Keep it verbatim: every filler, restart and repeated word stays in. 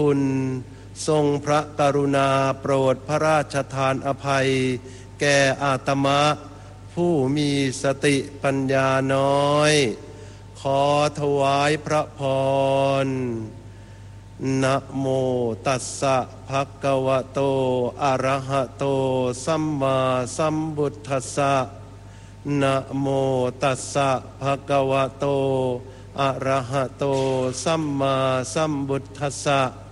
คุณทรงพระกรุณาโปรดพระราชทานอภัยแก่อาตมะผู้มีสติปัญญาน้อยขอถวายพระพรนะโมตัสสะภะคะวะโตอะระหะโตสัมมาสัมพุทธัสสะนะโมตัสสะภะคะวะโตอะระหะโตสัมมาสัมพุทธัสสะ